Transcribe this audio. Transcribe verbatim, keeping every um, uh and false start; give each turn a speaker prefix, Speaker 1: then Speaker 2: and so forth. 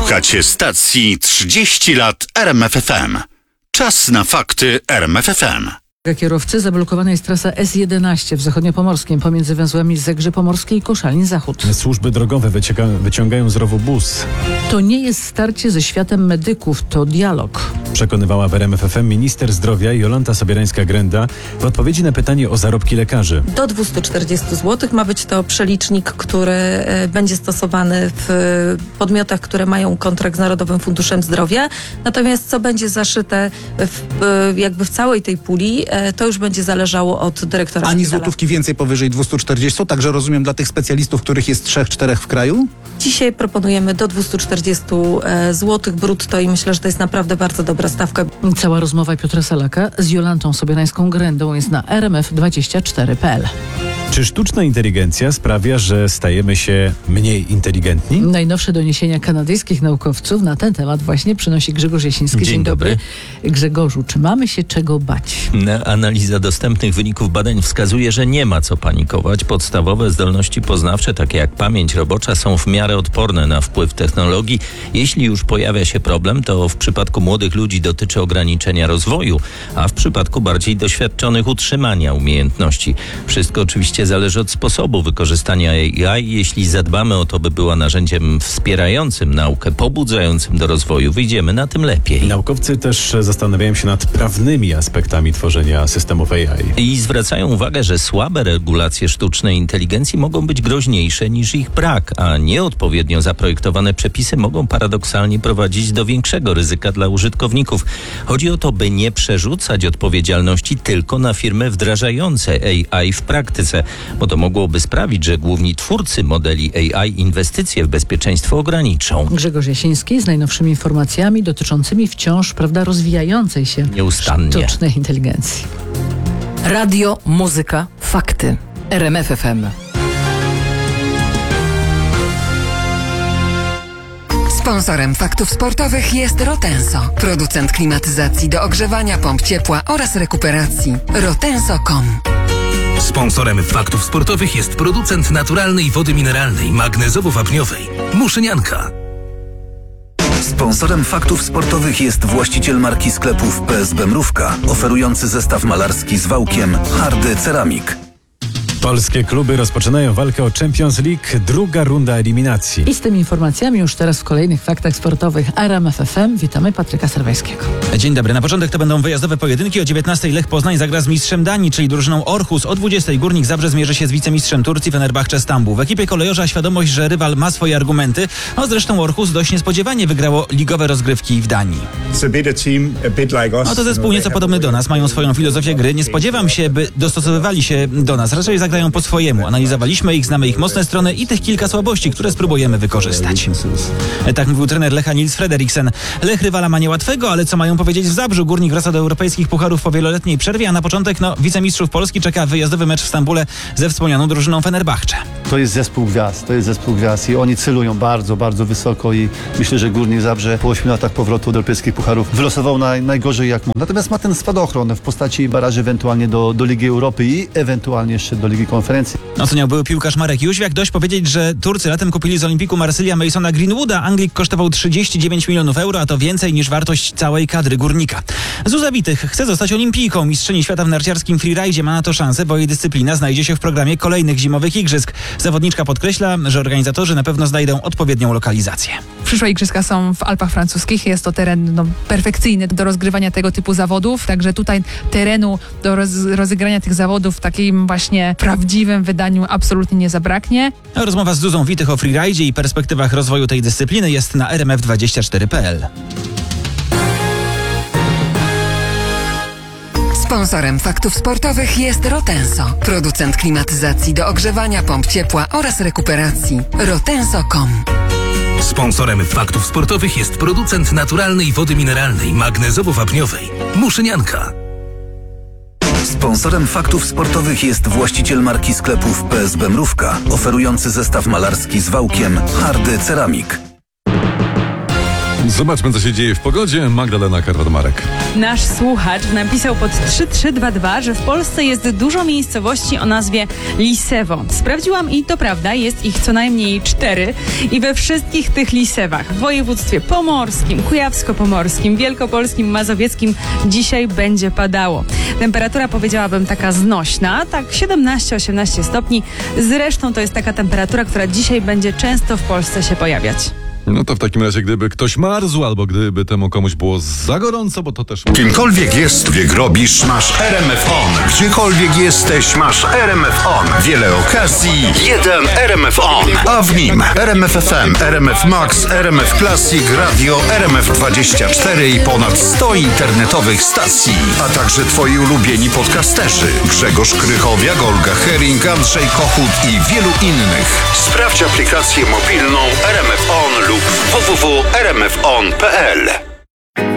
Speaker 1: Słuchacie stacji trzydzieści lat R M F F M. Czas na fakty R M F F M.
Speaker 2: Kierowcy zablokowana jest trasa S jedenaście w zachodniopomorskim pomiędzy węzłami Zegrze Pomorskie i Koszalin Zachód.
Speaker 3: Służby drogowe wycieka, wyciągają z rowu bus.
Speaker 2: To nie jest starcie ze światem medyków, to dialog.
Speaker 3: Przekonywała w R M F F M minister zdrowia Jolanta Sobierańska-Grenda w odpowiedzi na pytanie o zarobki lekarzy.
Speaker 4: Do dwieście czterdzieści złotych ma być to przelicznik, który będzie stosowany w podmiotach, które mają kontrakt z Narodowym Funduszem Zdrowia. Natomiast co będzie zaszyte w, jakby w całej tej puli, to już będzie zależało od dyrektora
Speaker 5: Ani
Speaker 4: szpitala.
Speaker 5: złotówki więcej powyżej dwieście czterdzieści, także rozumiem dla tych specjalistów, których jest trzech, czterech w kraju?
Speaker 4: Dzisiaj proponujemy do dwieście czterdzieści złotych brutto i myślę, że to jest naprawdę bardzo dobra stawka.
Speaker 2: Cała rozmowa Piotra Salaka z Jolantą Sobierańską-Grendą jest na r m f dwadzieścia cztery kropka p l.
Speaker 3: Czy sztuczna inteligencja sprawia, że stajemy się mniej inteligentni?
Speaker 2: Najnowsze doniesienia kanadyjskich naukowców na ten temat właśnie przynosi Grzegorz Jasiński.
Speaker 6: Dzień, Dzień dobry.
Speaker 2: dobry. Grzegorzu, czy mamy się czego bać?
Speaker 6: Analiza dostępnych wyników badań wskazuje, że nie ma co panikować. Podstawowe zdolności poznawcze, takie jak pamięć robocza, są w miarę odporne na wpływ technologii. Jeśli już pojawia się problem, to w przypadku młodych ludzi dotyczy ograniczenia rozwoju, a w przypadku bardziej doświadczonych utrzymania umiejętności. Wszystko oczywiście zależy od sposobu wykorzystania A I. Jeśli zadbamy o to, by była narzędziem wspierającym naukę, pobudzającym do rozwoju, wyjdziemy na tym lepiej.
Speaker 3: Naukowcy też zastanawiają się nad prawnymi aspektami tworzenia systemów A I.
Speaker 6: I zwracają uwagę, że słabe regulacje sztucznej inteligencji mogą być groźniejsze niż ich brak, a nieodpowiednio zaprojektowane przepisy mogą paradoksalnie prowadzić do większego ryzyka dla użytkowników. Chodzi o to, by nie przerzucać odpowiedzialności tylko na firmy wdrażające A I w praktyce, bo to mogłoby sprawić, że główni twórcy modeli A I inwestycje w bezpieczeństwo ograniczą.
Speaker 2: Grzegorz Jasiński z najnowszymi informacjami dotyczącymi wciąż, prawda, rozwijającej się
Speaker 6: Nieustannie
Speaker 2: sztucznej inteligencji.
Speaker 7: Radio, muzyka, fakty. R M F F M.
Speaker 8: Sponsorem faktów sportowych jest Rotenso, producent klimatyzacji do ogrzewania, pomp ciepła oraz rekuperacji. rotenso kropka com.
Speaker 9: Sponsorem faktów sportowych jest producent naturalnej wody mineralnej magnezowo-wapniowej Muszynianka.
Speaker 10: Sponsorem faktów sportowych jest właściciel marki sklepów P S B Mrówka, oferujący zestaw malarski z wałkiem Hardy Ceramik.
Speaker 3: Polskie kluby rozpoczynają walkę o Champions League, druga runda eliminacji.
Speaker 2: I z tymi informacjami już teraz w kolejnych faktach sportowych R M F F M witamy Patryka Serwajskiego.
Speaker 11: Dzień dobry. Na początek to będą wyjazdowe pojedynki. O dziewiętnastej Lech Poznań zagra z mistrzem Danii, czyli drużyną Orhus. O dwudziestej Górnik Zabrze zmierzy się z wicemistrzem Turcji Fenerbahce Stambuł. W ekipie kolejorza świadomość, że rywal ma swoje argumenty. No zresztą Orhus dość niespodziewanie wygrało ligowe rozgrywki w Danii. No to zespół nieco podobny do nas. Mają swoją filozofię gry. Nie spodziewam się, by dostosowywali się do nas. Raczej zagrają po swojemu. Analizowaliśmy ich, znamy ich mocne strony i tych kilka słabości, które spróbujemy wykorzystać. Tak mówił trener Lecha Nils Frederiksen. Lech rywala ma niełatwego, ale co mają powiedzieć w Zabrzu? Górnik wraca do europejskich pucharów po wieloletniej przerwie, a na początek no, wicemistrzów Polski czeka wyjazdowy mecz w Stambule ze wspomnianą drużyną Fenerbahce.
Speaker 12: To jest zespół gwiazd, to jest zespół gwiazd i oni celują bardzo, bardzo wysoko i myślę, że Górnik Zabrze po ośmiu latach powrotu do europejskich pucharów wylosował naj, najgorzej jak mógł. Natomiast ma ten spadochron w postaci baraży ewentualnie do, do Ligi Europy i ewentualnie jeszcze do Ligi Konferencji.
Speaker 11: Oceniał były piłkarz Marek Jóźwiak. Dość powiedzieć, że Turcy latem kupili z Olimpiku Marsylia Masona Greenwooda. Anglik kosztował trzydzieści dziewięć milionów euro, a to więcej niż wartość całej kadry Górnika. Zuza Witych chce zostać olimpijką. Mistrzyni świata w narciarskim freeridzie ma na to szansę, bo jej dyscyplina znajdzie się w programie kolejnych zimowych igrzysk. Zawodniczka podkreśla, że organizatorzy na pewno znajdą odpowiednią lokalizację.
Speaker 13: Przyszłe igrzyska są w Alpach Francuskich. Jest to teren no, perfekcyjny do rozgrywania tego typu zawodów. Także tutaj terenu do roz, rozegrania tych zawodów w takim właśnie prawdziwym wydaniu absolutnie nie zabraknie.
Speaker 11: Rozmowa z Zuzą Witych o freeridzie i perspektywach rozwoju tej dyscypliny jest na r m f dwadzieścia cztery kropka p l.
Speaker 8: Sponsorem faktów sportowych jest Rotenso, producent klimatyzacji do ogrzewania, pomp ciepła oraz rekuperacji. rotenso kropka com.
Speaker 9: Sponsorem faktów sportowych jest producent naturalnej wody mineralnej magnezowo-wapniowej Muszynianka.
Speaker 10: Sponsorem faktów sportowych jest właściciel marki sklepów P S B Mrówka, oferujący zestaw malarski z wałkiem Hardy Ceramik.
Speaker 14: Zobaczmy, co się dzieje w pogodzie. Magdalena Karwat-Marek.
Speaker 15: Nasz słuchacz napisał pod trzy trzy dwa dwa, że w Polsce jest dużo miejscowości o nazwie Lisewo. Sprawdziłam i to prawda, jest ich co najmniej cztery i we wszystkich tych Lisewach w województwie pomorskim, kujawsko-pomorskim, wielkopolskim, mazowieckim dzisiaj będzie padało. Temperatura, powiedziałabym, taka znośna, tak siedemnaście osiemnaście stopni. Zresztą to jest taka temperatura, która dzisiaj będzie często w Polsce się pojawiać.
Speaker 14: No to w takim razie, gdyby ktoś marzł, albo gdyby temu komuś było za gorąco, bo to też...
Speaker 1: Kimkolwiek jest, wiek robisz, masz R M F On. Gdziekolwiek jesteś, masz R M F On. Wiele okazji, jeden R M F On. A w nim R M F F M, R M F Max, R M F Classic, Radio, R M F dwadzieścia cztery i ponad sto internetowych stacji. A także twoi ulubieni podcasterzy. Grzegorz Krychowiak, Olga Hering, Andrzej Kochut i wielu innych. Sprawdź aplikację mobilną R M F On lub w w w kropka r m f on kropka p l.